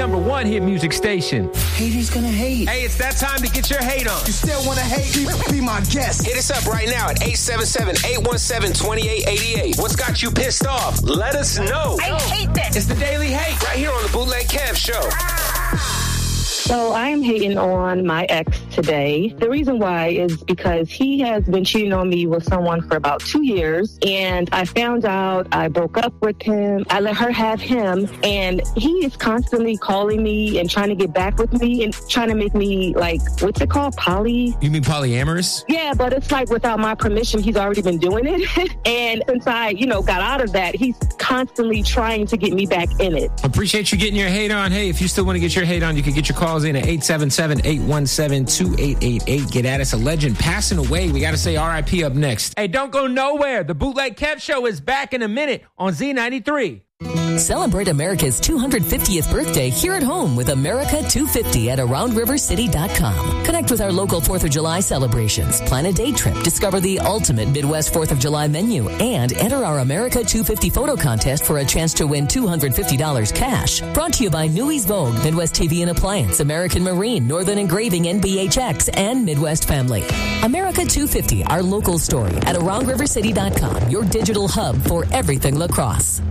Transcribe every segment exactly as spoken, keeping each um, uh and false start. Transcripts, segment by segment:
number one hit music station. Haters gonna hate. Hey, it's that time to get your hate on. You still wanna hate? Be, be my guest. Hit us up right now at eight seven seven, eight one seven, two eight eight eight. What's got you pissed off? Let us know. I hate this. It's the Daily Hate right here on the Bootleg Kev Show. So I am hating on my ex today. The reason why is because he has been cheating on me with someone for about two years. And I found out, I broke up with him. I let her have him. And he is constantly calling me and trying to get back with me and trying to make me, like, what's it called? Poly? You mean polyamorous? Yeah, but it's like without my permission, he's already been doing it. And since I, you know, got out of that, he's constantly trying to get me back in it. Appreciate you getting your hate on. Hey, if you still want to get your hate on, you can get your calls in at eight seven seven, eight one seven, two eight eight eight. Get at us. A legend passing away. We got to say R I P up next. Hey, don't go nowhere. The Bootleg Kev Show is back in a minute on Z ninety-three. Celebrate America's two hundred fiftieth birthday here at home with America two fifty at around river city dot com. Connect with our local fourth of July celebrations, plan a day trip, discover the ultimate Midwest fourth of July menu, and enter our America two fifty photo contest for a chance to win two hundred fifty dollars cash. Brought to you by Newey's Vogue, Midwest T V and Appliance, American Marine, Northern Engraving, N B H X, and Midwest Family. America two fifty, our local story at around river city dot com, your digital hub for everything lacrosse.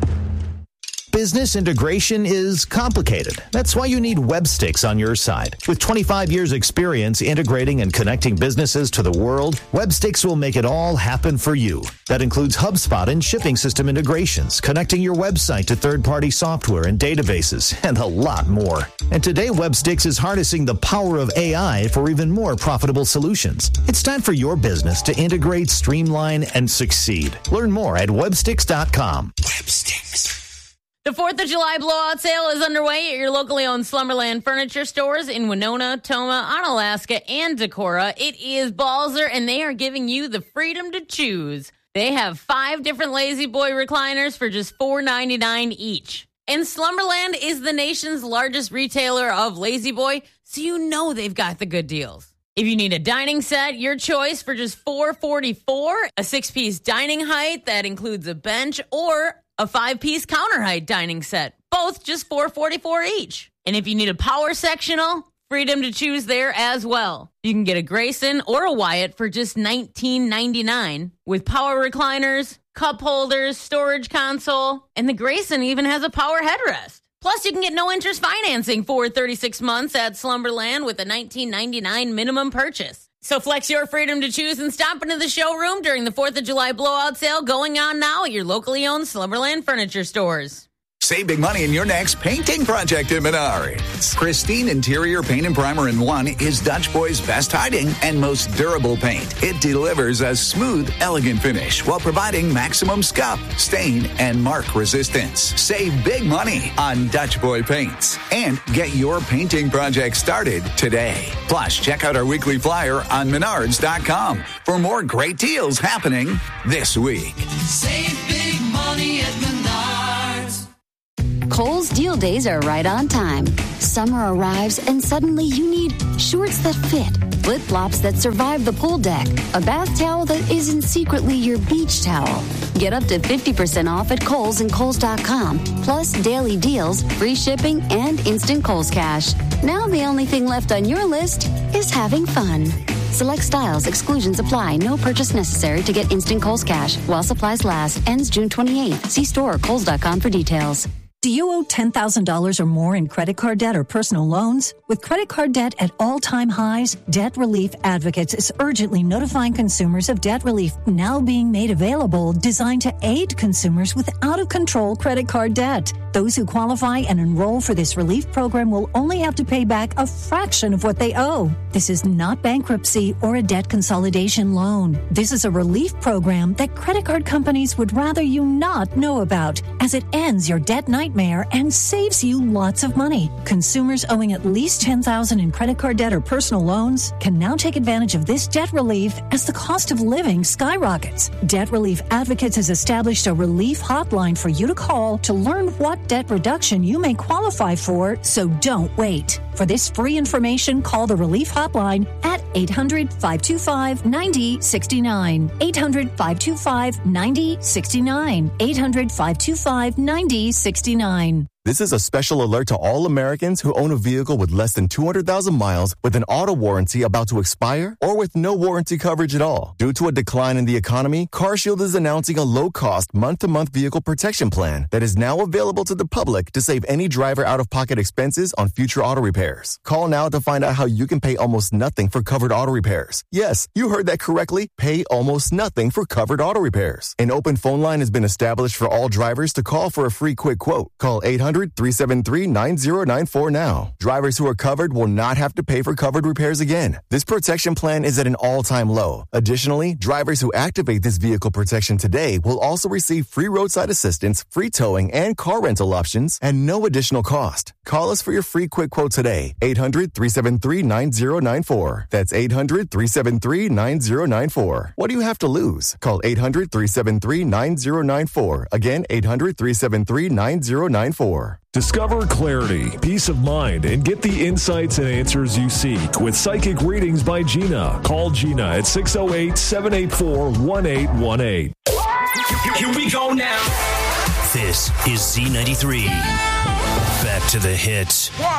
Business integration is complicated. That's why you need Websticks on your side. With twenty-five years experience integrating and connecting businesses to the world, Websticks will make it all happen for you. That includes HubSpot and shipping system integrations, connecting your website to third-party software and databases, and a lot more. And today, Websticks is harnessing the power of A I for even more profitable solutions. It's time for your business to integrate, streamline, and succeed. Learn more at websticks dot com. Websticks. The fourth of July blowout sale is underway at your locally owned Slumberland furniture stores in Winona, Toma, Onalaska, and Decorah. It is Balzer, and they are giving you the freedom to choose. They have five different Lazy Boy recliners for just four ninety-nine each. And Slumberland is the nation's largest retailer of Lazy Boy, so you know they've got the good deals. If you need a dining set, your choice for just four forty-four, a six-piece dining height that includes a bench, or a five-piece counter height dining set, both just four forty-four each. And if you need a power sectional, freedom to choose there as well. You can get a Grayson or a Wyatt for just nineteen ninety-nine with power recliners, cup holders, storage console, and the Grayson even has a power headrest. Plus, you can get no interest financing for thirty-six months at Slumberland with a nineteen ninety-nine minimum purchase. So flex your freedom to choose and stop into the showroom during the fourth of July blowout sale going on now at your locally owned Slumberland furniture stores. Save big money in your next painting project at Menards. Pristine Interior Paint and Primer in One is Dutch Boy's best hiding and most durable paint. It delivers a smooth, elegant finish while providing maximum scuff, stain, and mark resistance. Save big money on Dutch Boy paints and get your painting project started today. Plus, check out our weekly flyer on menards dot com for more great deals happening this week. Save big money at Menards. Kohl's deal days are right on time. Summer arrives and suddenly you need shorts that fit, flip-flops that survive the pool deck, a bath towel that isn't secretly your beach towel. Get up to fifty percent off at Kohl's and Kohl's dot com, plus daily deals, free shipping, and instant Kohl's cash. Now the only thing left on your list is having fun. Select styles, exclusions apply. No purchase necessary to get instant Kohl's cash while supplies last. Ends June twenty-eighth. See store or Kohl's dot com for details. Do you owe ten thousand dollars or more in credit card debt or personal loans? With credit card debt at all-time highs, Debt Relief Advocates is urgently notifying consumers of debt relief now being made available, designed to aid consumers with out-of-control credit card debt. Those who qualify and enroll for this relief program will only have to pay back a fraction of what they owe. This is not bankruptcy or a debt consolidation loan. This is a relief program that credit card companies would rather you not know about, as it ends your debt nightmare and saves you lots of money. Consumers owing at least ten thousand dollars in credit card debt or personal loans can now take advantage of this debt relief as the cost of living skyrockets. Debt Relief Advocates has established a relief hotline for you to call to learn what debt reduction you may qualify for, so don't wait. For this free information, call the Relief Hotline at eight hundred, five two five, nine zero six nine. eight hundred, five two five, nine zero six nine. eight hundred, five two five, nine zero six nine. This is a special alert to all Americans who own a vehicle with less than two hundred thousand miles with an auto warranty about to expire or with no warranty coverage at all. Due to a decline in the economy, CarShield is announcing a low-cost month-to-month vehicle protection plan that is now available to the public to save any driver out-of-pocket expenses on future auto repairs. Call now to find out how you can pay almost nothing for covered auto repairs. Yes, you heard that correctly. Pay almost nothing for covered auto repairs. An open phone line has been established for all drivers to call for a free quick quote. Call eight hundred, three seven three, nine zero nine four now. Drivers who are covered will not have to pay for covered repairs again. This protection plan is at an all-time low. Additionally, drivers who activate this vehicle protection today will also receive free roadside assistance, free towing, and car rental options at no additional cost. Call us for your free quick quote today. eight hundred, three seven three, nine zero nine four. That's eight hundred, three seven three, nine zero nine four. What do you have to lose? Call eight hundred, three seven three, nine zero nine four. Again, eight hundred, three seven three, nine zero nine four. Discover clarity, peace of mind, and get the insights and answers you seek with Psychic Readings by Gina. Call Gina at six oh eight, seven eight four, one eight one eight. Here we go now. This is Z ninety-three. Back to the hits.